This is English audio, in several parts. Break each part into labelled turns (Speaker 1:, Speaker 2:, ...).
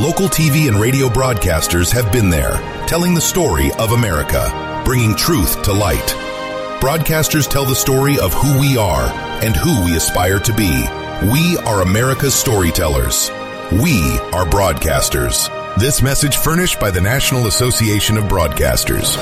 Speaker 1: local TV and radio broadcasters have been there, telling the story of America, bringing truth to light. Broadcasters tell the story of who we are and who we aspire to be. We are America's storytellers. We are broadcasters. This message furnished by the National Association of Broadcasters.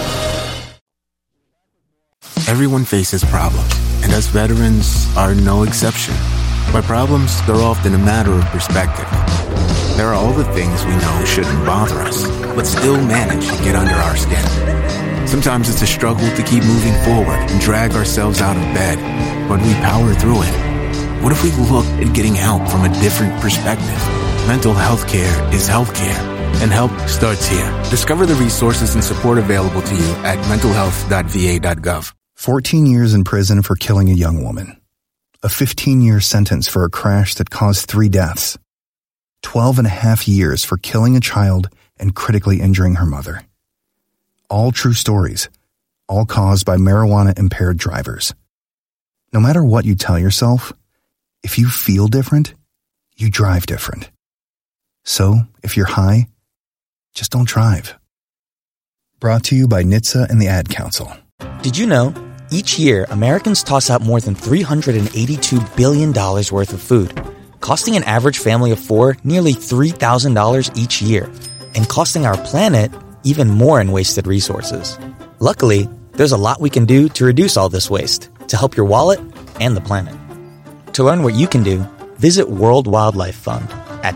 Speaker 2: Everyone faces problems, and us veterans are no exception. But problems, they're often a matter of perspective. There are all the things we know shouldn't bother us, but still manage to get under our skin. Sometimes it's a struggle to keep moving forward and drag ourselves out of bed, but we power through it. What if we looked at getting help from a different perspective? Mental health care is healthcare, and help starts here. Discover the resources and support available to you at mentalhealth.va.gov.
Speaker 3: 14 years in prison for killing a young woman. A 15-year sentence for a crash that caused 3 deaths. 12 and a half years for killing a child and critically injuring her mother. All true stories, all caused by marijuana-impaired drivers. No matter what you tell yourself, if you feel different, you drive different. So, if you're high, just don't drive. Brought to you by NHTSA and the Ad Council.
Speaker 4: Did you know, each year, Americans toss out more than $382 billion worth of food, costing an average family of 4 nearly $3,000 each year, and costing our planet even more in wasted resources. Luckily, there's a lot we can do to reduce all this waste, to help your wallet and the planet. To learn what you can do, visit World Wildlife Fund at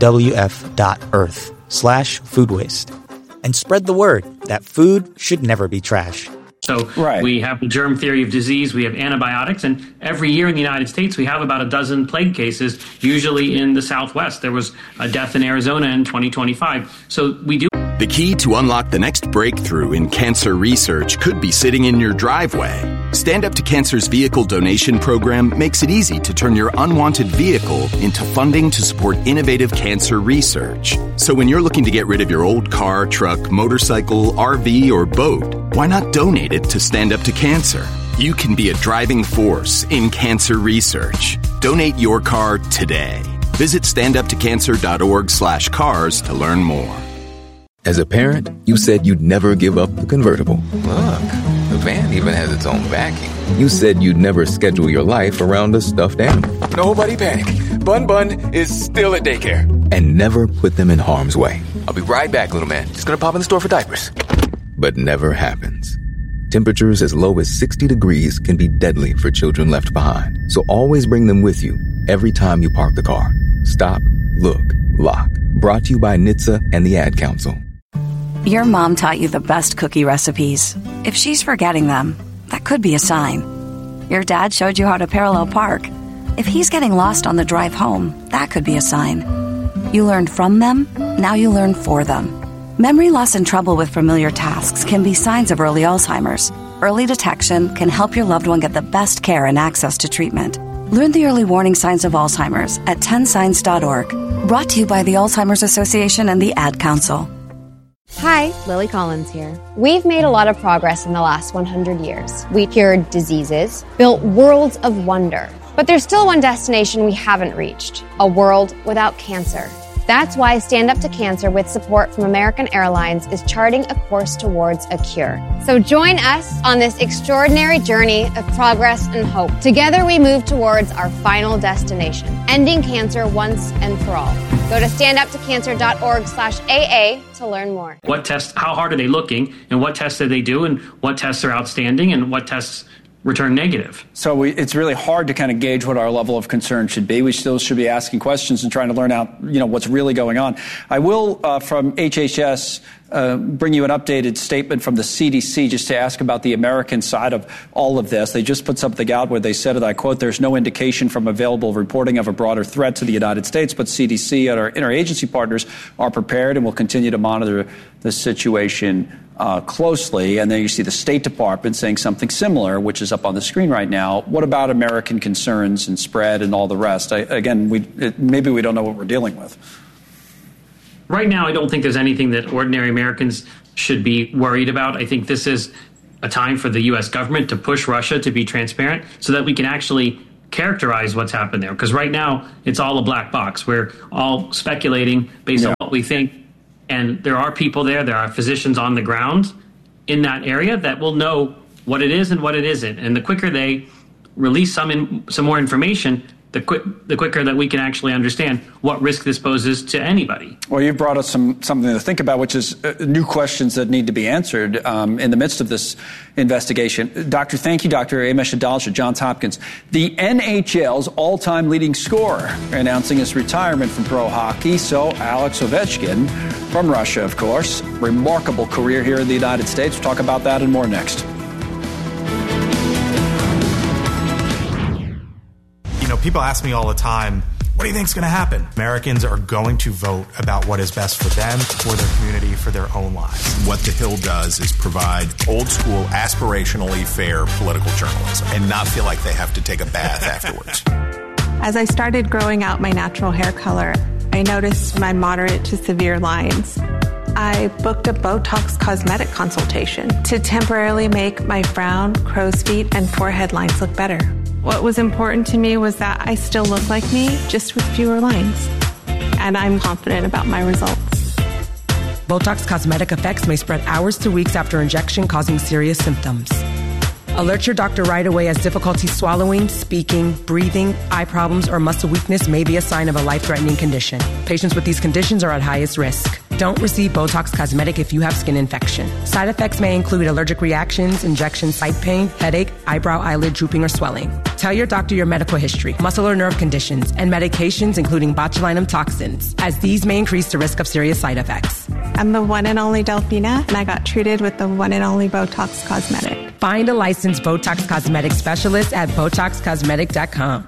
Speaker 4: wwf.earth/food waste. And spread the word that food should never be trash.
Speaker 5: So we have the germ theory of disease, we have antibiotics, and every year in the United States we have about a dozen plague cases, usually in the Southwest. There was a death in Arizona in 2025. So we do.
Speaker 6: The key to unlock the next breakthrough in cancer research could be sitting in your driveway. Stand Up to Cancer's vehicle donation program makes it easy to turn your unwanted vehicle into funding to support innovative cancer research. So when you're looking to get rid of your old car, truck, motorcycle, RV, or boat, why not donate it to Stand Up to Cancer? You can be a driving force in cancer research. Donate your car today. Visit standuptocancer.org/cars to learn more.
Speaker 7: As a parent, you said you'd never give up the convertible.
Speaker 8: Look, the van even has its own backing.
Speaker 7: You said you'd never schedule your life around a stuffed animal.
Speaker 8: Nobody panic. Bun is still at daycare.
Speaker 7: And never put them in harm's way.
Speaker 8: I'll be right back, little man. Just gonna pop in the store for diapers.
Speaker 7: But never happens. Temperatures as low as 60 degrees can be deadly for children left behind. So always bring them with you every time you park the car. Stop, look, lock. Brought to you by NHTSA and the Ad Council.
Speaker 9: Your mom taught you the best cookie recipes. If she's forgetting them, that could be a sign. Your dad showed you how to parallel park. If he's getting lost on the drive home, that could be a sign. You learned from them, now you learn for them. Memory loss and trouble with familiar tasks can be signs of early Alzheimer's. Early detection can help your loved one get the best care and access to treatment. Learn the early warning signs of Alzheimer's at 10signs.org. Brought to you by the Alzheimer's Association and the Ad Council.
Speaker 10: Hi, Lily Collins here. We've made a lot of progress in the last 100 years. We cured diseases, built worlds of wonder. But there's still one destination we haven't reached, a world without cancer. That's why Stand Up to Cancer, with support from American Airlines, is charting a course towards a cure. So join us on this extraordinary journey of progress and hope. Together we move towards our final destination, ending cancer once and for all. Go to standuptocancer.org/AA to learn more.
Speaker 5: What tests, how hard are they looking, and what tests did they do, and what tests are outstanding, and what tests return negative.
Speaker 11: So it's really hard to kind of gauge what our level of concern should be. We still should be asking questions and trying to learn out, what's really going on. I will, from HHS, bring you an updated statement from the CDC just to ask about the American side of all of this. They just put something out where they said, and I quote, "There's no indication from available reporting of a broader threat to the United States, but CDC and our interagency partners are prepared and will continue to monitor the situation closely." And then you see the State Department saying something similar, which is up on the screen right now. What about American concerns and spread and all the rest? Maybe we don't know what we're dealing with.
Speaker 5: Right now, I don't think there's anything that ordinary Americans should be worried about. I think this is a time for the U.S. government to push Russia to be transparent so that we can actually characterize what's happened there. Because right now, it's all a black box. We're all speculating based on what we think. And there are people there are physicians on the ground in that area that will know what it is and what it isn't. And the quicker they release some more information, the quicker that we can actually understand what risk this poses to anybody.
Speaker 11: Well, you've brought us something to think about, which is new questions that need to be answered in the midst of this investigation. Thank you, Dr. Amesh Adalja at Johns Hopkins. The NHL's all-time leading scorer announcing his retirement from pro hockey. So Alex Ovechkin from Russia, of course. Remarkable career here in the United States. We'll talk about that and more next.
Speaker 12: People ask me all the time, what do you think is going to happen? Americans are going to vote about what is best for them, for their community, for their own lives.
Speaker 1: What The Hill does is provide old school, aspirationally fair political journalism and not feel like they have to take a bath afterwards.
Speaker 13: As I started growing out my natural hair color, I noticed my moderate to severe lines. I booked a Botox cosmetic consultation to temporarily make my frown, crow's feet, and forehead lines look better. What was important to me was that I still look like me, just with fewer lines. And I'm confident about my results.
Speaker 14: Botox cosmetic effects may spread hours to weeks after injection, causing serious symptoms. Alert your doctor right away, as difficulty swallowing, speaking, breathing, eye problems, or muscle weakness may be a sign of a life-threatening condition. Patients with these conditions are at highest risk. Don't receive Botox cosmetic if you have skin infection. Side effects may include allergic reactions, injection site pain, headache, eyebrow, eyelid drooping, or swelling. Tell your doctor your medical history, muscle or nerve conditions, and medications including botulinum toxins, as these may increase the risk of serious side effects.
Speaker 13: I'm the one and only Delphina, and I got treated with the one and only Botox cosmetic.
Speaker 14: Find a licensed Botox cosmetic specialist at BotoxCosmetic.com.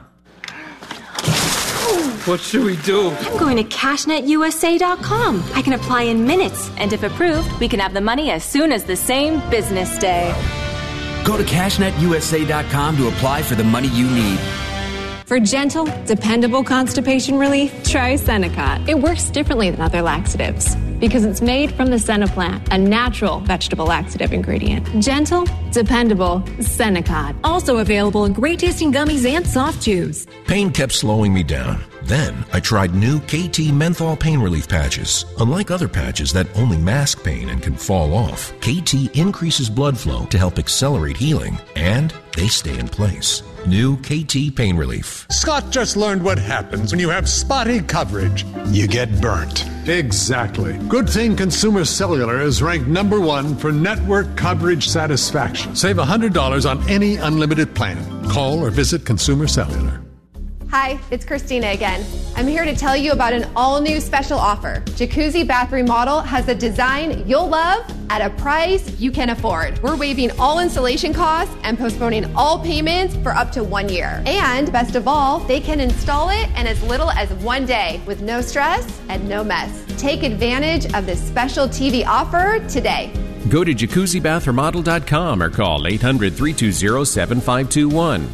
Speaker 15: What should we do?
Speaker 16: I'm going to CashNetUSA.com. I can apply in minutes, and if approved, we can have the money as soon as the same business day.
Speaker 17: Go to CashNetUSA.com to apply for the money you need.
Speaker 18: For gentle, dependable constipation relief, try Senokot. It works differently than other laxatives because it's made from the senna plant, a natural vegetable laxative ingredient. Gentle, dependable Senokot. Also available in great-tasting gummies and soft chews.
Speaker 19: Pain kept slowing me down. Then I tried new KT Menthol Pain Relief Patches. Unlike other patches that only mask pain and can fall off, KT increases blood flow to help accelerate healing, and they stay in place. New KT Pain Relief.
Speaker 20: Scott just learned what happens when you have spotty coverage. You get burnt. Exactly. Good thing Consumer Cellular is ranked #1 for network coverage satisfaction. Save $100 on any unlimited plan. Call or visit Consumer Cellular.
Speaker 21: Hi, it's Christina again. I'm here to tell you about an all-new special offer. Jacuzzi Bath Remodel has a design you'll love at a price you can afford. We're waiving all installation costs and postponing all payments for up to 1 year. And best of all, they can install it in as little as 1 day with no stress and no mess. Take advantage of this special TV offer today.
Speaker 22: Go to jacuzzibathremodel.com or call 800-320-7521.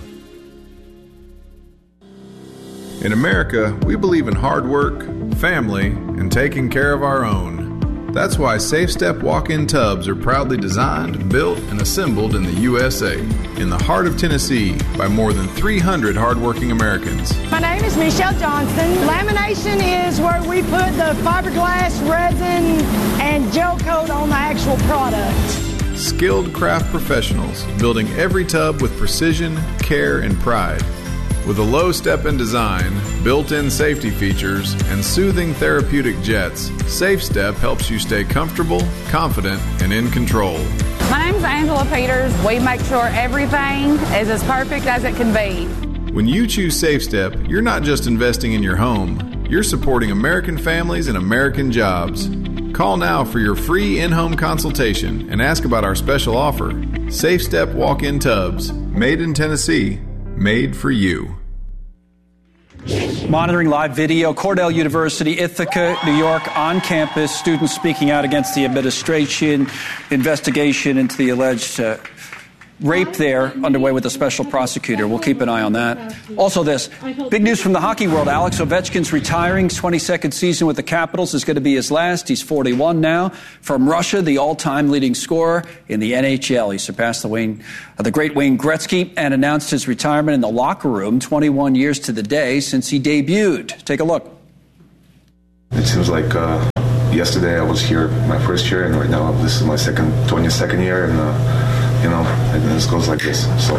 Speaker 23: In America, we believe in hard work, family, and taking care of our own. That's why SafeStep walk-in tubs are proudly designed, built, and assembled in the USA, in the heart of Tennessee, by more than 300 hardworking Americans.
Speaker 24: My name is Michelle Johnson. Lamination is where we put the fiberglass, resin, and gel coat on the actual product.
Speaker 23: Skilled craft professionals, building every tub with precision, care, and pride. With a low step-in design, built-in safety features, and soothing therapeutic jets, SafeStep helps you stay comfortable, confident, and in control.
Speaker 25: My name's Angela Peters. We make sure everything is as perfect as it can be.
Speaker 23: When you choose SafeStep, you're not just investing in your home, you're supporting American families and American jobs. Call now for your free in-home consultation and ask about our special offer. SafeStep walk-in tubs, made in Tennessee. Made for you.
Speaker 11: Monitoring live video, Cornell University, Ithaca, New York, on campus, students speaking out against the administration, investigation into the alleged rape there underway with a special prosecutor. We'll keep an eye on that. Also this, big news from the hockey world. Alex Ovechkin's retiring. 22nd season with the Capitals is going to be his last. He's 41 now. From Russia, the all-time leading scorer in the NHL. He surpassed the great Wayne Gretzky and announced his retirement in the locker room 21 years to the day since he debuted. Take a look.
Speaker 26: It seems like
Speaker 2: yesterday I was here my first year, and right now this is my 22nd year, and and this goes like this. So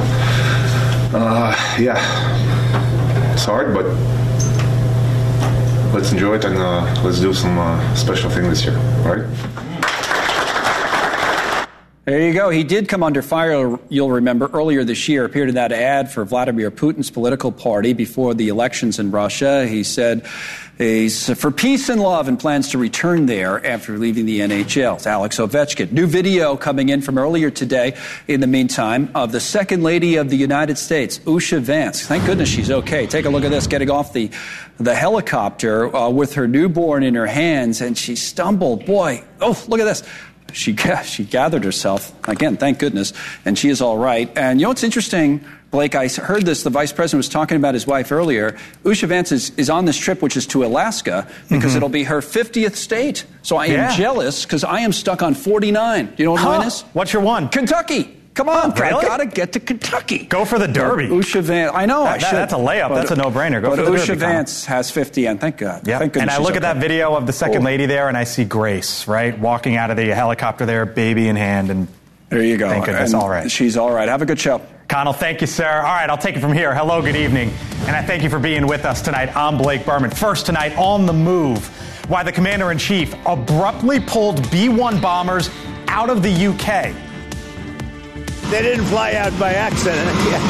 Speaker 2: it's hard, but let's enjoy it, and let's do some special thing this year, all right?
Speaker 11: There you go. He did come under fire, you'll remember, earlier this year, appeared in that ad for Vladimir Putin's political party before the elections in Russia. He said he's for peace and love and plans to return there after leaving the NHL. It's Alex Ovechkin. New video coming in from earlier today, in the meantime, of the Second Lady of the United States, Usha Vance. Thank goodness she's okay. Take a look at this, getting off the helicopter with her newborn in her hands, and she stumbled. Boy, oh, look at this. She gathered herself, again, thank goodness, and she is all right. And you know what's interesting, Blake, I heard this, the vice president was talking about his wife earlier. Usha Vance is on this trip, which is to Alaska, because it'll be her 50th state. So I am jealous, because I am stuck on 49. Do you know what mine is?
Speaker 3: What's your one?
Speaker 11: Kentucky. Come on,
Speaker 3: really?
Speaker 11: I've got to get to Kentucky.
Speaker 3: Go for the Derby.
Speaker 11: Usha Vance, I know I should.
Speaker 3: That's a layup. That's a no-brainer. Go for the Derby.
Speaker 11: Usha Vance has 50, and thank God.
Speaker 3: Yep.
Speaker 11: Thank goodness.
Speaker 3: And I look at that video of the Second Lady there, and I see Grace, right, walking out of the helicopter there, baby in hand, and
Speaker 11: there you go.
Speaker 3: Thank goodness, all right.
Speaker 11: She's all right. Have a good show.
Speaker 3: Connell, thank you, sir. All right, I'll take it from here. Hello, good evening. And I thank you for being with us tonight. I'm Blake Berman. First tonight, on the move, why the Commander-in-Chief abruptly pulled B-1 bombers out of the UK.
Speaker 4: They didn't fly out by accident.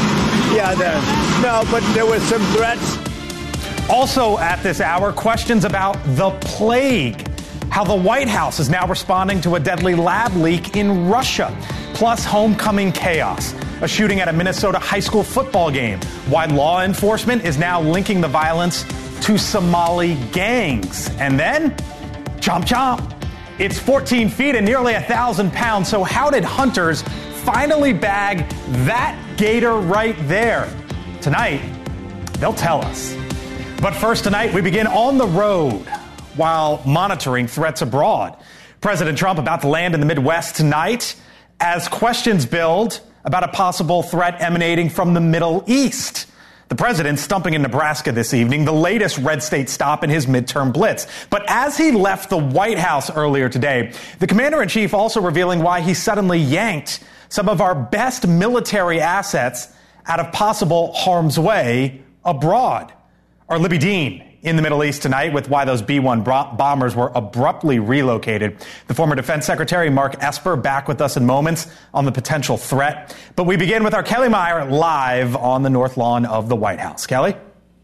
Speaker 4: No, but there were some threats.
Speaker 3: Also at this hour, questions about the plague. How the White House is now responding to a deadly lab leak in Russia. Plus homecoming chaos. A shooting at a Minnesota high school football game. Why law enforcement is now linking the violence to Somali gangs. And then, chomp chomp. It's 14 feet and nearly 1,000 pounds. So how did hunters finally bag that gator right there? Tonight, they'll tell us. But first tonight, we begin on the road while monitoring threats abroad. President Trump about to land in the Midwest tonight as questions build about a possible threat emanating from the Middle East. The president stumping in Nebraska this evening, the latest red state stop in his midterm blitz. But as he left the White House earlier today, the commander-in-chief also revealing why he suddenly yanked some of our best military assets out of possible harm's way abroad. Our Libby Dean in the Middle East tonight with why those B-1 bombers were abruptly relocated. The former Defense Secretary Mark Esper back with us in moments on the potential threat. But we begin with our Kelly Meyer live on the North Lawn of the White House. Kelly?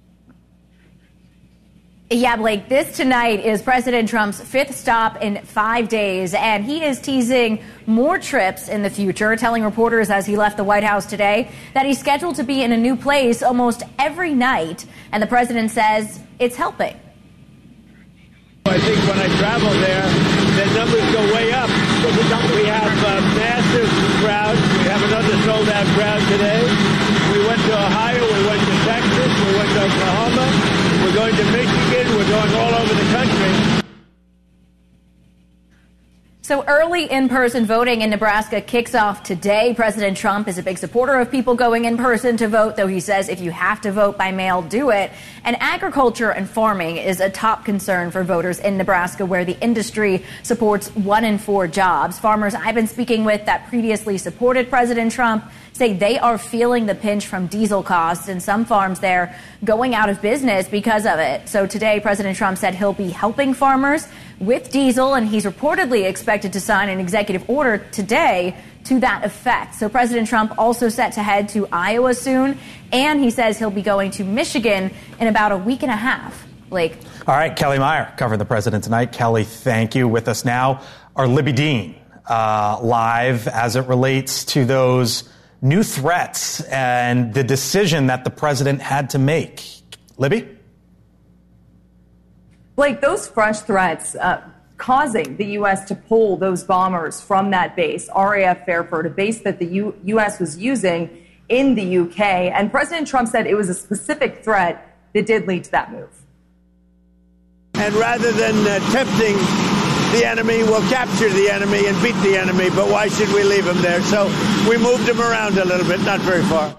Speaker 6: Yeah, Blake, this tonight is President Trump's fifth stop in 5 days, and he is teasing more trips in the future, telling reporters as he left the White House today that he's scheduled to be in a new place almost every night, and the president says it's helping.
Speaker 4: I think when I travel there, the numbers go way up. We have massive crowds. We have another sold-out crowd today. We went to Ohio, we went to Texas, we went to Oklahoma. We're going to Michigan. We're going all over the country.
Speaker 6: So early in-person voting in Nebraska kicks off today. President Trump is a big supporter of people going in person to vote, though he says if you have to vote by mail, do it. And agriculture and farming is a top concern for voters in Nebraska, where the industry supports 1 in 4 jobs. Farmers I've been speaking with that previously supported President Trump say they are feeling the pinch from diesel costs, and some farms there going out of business because of it. So today, President Trump said he'll be helping farmers with diesel, and he's reportedly expected to sign an executive order today to that effect. So President Trump also set to head to Iowa soon, and he says he'll be going to Michigan in about a week and a half. Blake.
Speaker 3: All right, Kelly Meyer covering the president tonight. Kelly, thank you. With us now, our Libby Dean live as it relates to those new threats and the decision that the president had to make. Libby?
Speaker 15: Blake, those fresh threats causing the U.S. to pull those bombers from that base, RAF Fairford, a base that the U.S. was using in the U.K. And President Trump said it was a specific threat that did lead to that move.
Speaker 4: And rather than tempting the enemy, we'll capture the enemy and beat the enemy. But why should we leave him there? So we moved him around a little bit, not very far.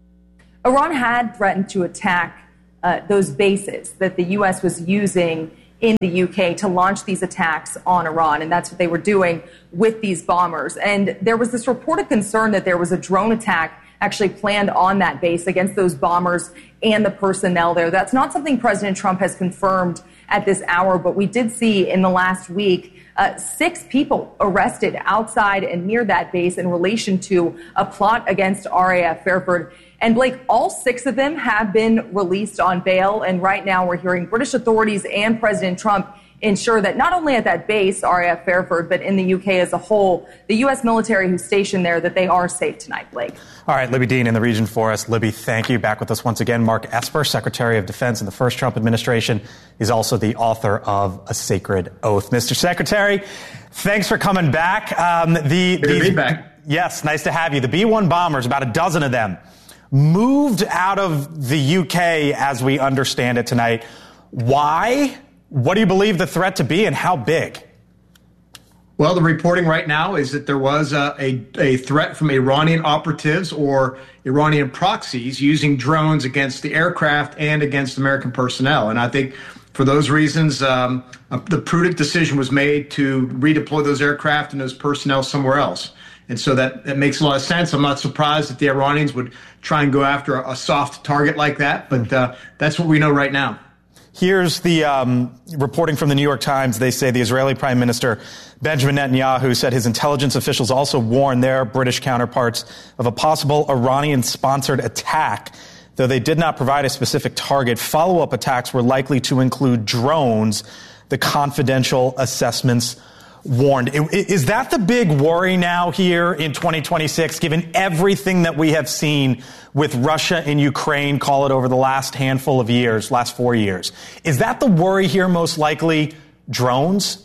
Speaker 15: Iran had threatened to attack those bases that the U.S. was using in the UK to launch these attacks on Iran. And that's what they were doing with these bombers. And there was this reported concern that there was a drone attack actually planned on that base against those bombers and the personnel there. That's not something President Trump has confirmed at this hour, but we did see in the last week 6 people arrested outside and near that base in relation to a plot against RAF Fairford. And Blake, all 6 of them have been released on bail. And right now we're hearing British authorities and President Trump ensure that not only at that base, RAF Fairford, but in the UK as a whole, the U.S. military who's stationed there, that they are safe tonight, Blake.
Speaker 3: All right, Libby Dean in the region for us. Libby, thank you. Back with us once again, Mark Esper, Secretary of Defense in the first Trump administration. He's also the author of A Sacred Oath. Mr. Secretary, thanks for coming back.
Speaker 5: Good to be back.
Speaker 3: Yes, nice to have you. The B-1 bombers, about a dozen of them, moved out of the UK as we understand it tonight. Why? What do you believe the threat to be and how big?
Speaker 5: Well, the reporting right now is that there was a threat from Iranian operatives or Iranian proxies using drones against the aircraft and against American personnel. And I think for those reasons, the prudent decision was made to redeploy those aircraft and those personnel somewhere else. And so that makes a lot of sense. I'm not surprised that the Iranians would try and go after a soft target like that, but that's what we know right now.
Speaker 3: Here's the reporting from the New York Times. They say the Israeli Prime Minister Benjamin Netanyahu said his intelligence officials also warned their British counterparts of a possible Iranian-sponsored attack. Though they did not provide a specific target, follow-up attacks were likely to include drones, the confidential assessments warned. Is that the big worry now here in 2026, given everything that we have seen with Russia and Ukraine, call it over the last handful of years, last 4 years? Is that the worry here most likely, drones?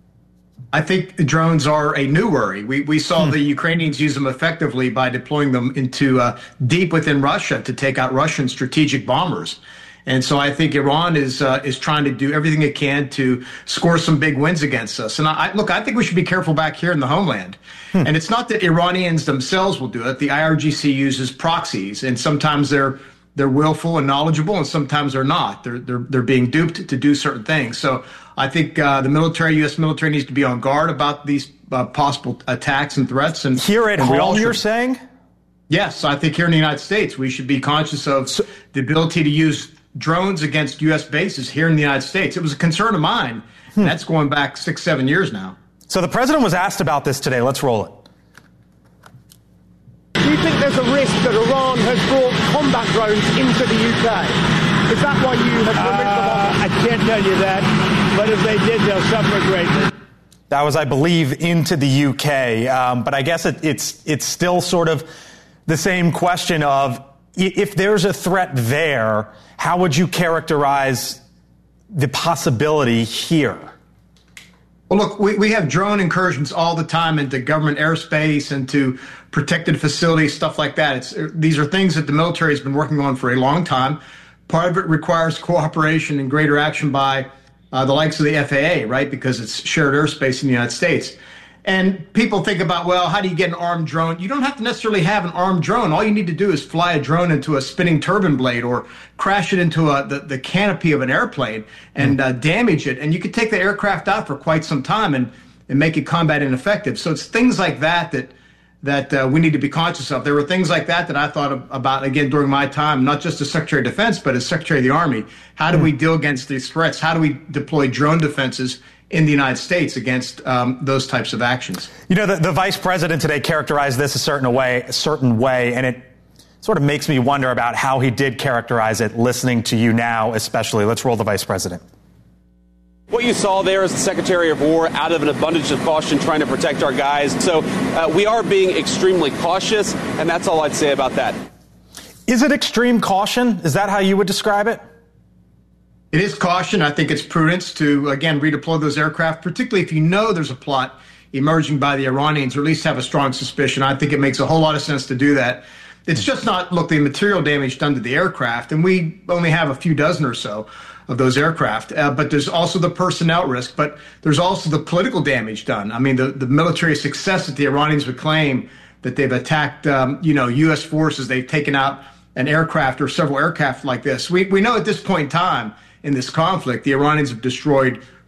Speaker 5: I think drones are a new worry. We saw the Ukrainians use them effectively by deploying them into deep within Russia to take out Russian strategic bombers. And so I think Iran is trying to do everything it can to score some big wins against us. And I think we should be careful back here in the homeland. And it's not that Iranians themselves will do it. The IRGC uses proxies, and sometimes they're willful and knowledgeable, and sometimes they're not. They're being duped to do certain things. So I think the military, U.S. military, needs to be on guard about these possible attacks and threats. And
Speaker 3: here at home, you're saying?
Speaker 5: Yes, I think here in the United States, we should be conscious of the ability to use drones against U.S. bases here in the United States. It was a concern of mine. That's going back 6-7 years now.
Speaker 3: So the president was asked about this today. Let's roll it.
Speaker 7: Do you think there's a risk that Iran has brought combat drones into the UK? Is that why you have removed them on?
Speaker 4: I can't tell you that, but if they did, they'll suffer greatly.
Speaker 3: That was, I believe, into the UK. But I guess it's still sort of the same question of, if there's a threat there, how would you characterize the possibility here?
Speaker 5: Well, look, we have drone incursions all the time into government airspace and to protected facilities, stuff like that. These are things that the military has been working on for a long time. Part of it requires cooperation and greater action by the likes of the FAA, right, because it's shared airspace in the United States. And people think about, well, how do you get an armed drone? You don't have to necessarily have an armed drone. All you need to do is fly a drone into a spinning turbine blade or crash it into the canopy of an airplane and damage it. And you could take the aircraft out for quite some time and make it combat ineffective. So it's things like that we need to be conscious of. There were things like that I thought about, again, during my time, not just as Secretary of Defense, but as Secretary of the Army. How do we deal against these threats? How do we deploy drone defenses in the United States against those types of actions?
Speaker 3: You know, the vice president today characterized this a certain way, and it sort of makes me wonder about how he did characterize it, listening to you now especially. Let's roll the vice president.
Speaker 8: What you saw there is the Secretary of War out of an abundance of caution trying to protect our guys. So we are being extremely cautious, and that's all I'd say about that.
Speaker 3: Is it extreme caution? Is that how you would describe it?
Speaker 5: It is caution. I think it's prudence to, again, redeploy those aircraft, particularly if you know there's a plot emerging by the Iranians, or at least have a strong suspicion. I think it makes a whole lot of sense to do that. It's just not, look, the material damage done to the aircraft, and we only have a few dozen or so of those aircraft, but there's also the personnel risk, but there's also the political damage done. I mean, the military success that the Iranians would claim that they've attacked, U.S. forces, they've taken out an aircraft or several aircraft like this. We know at this point in time, in this conflict. The Iranians have destroyed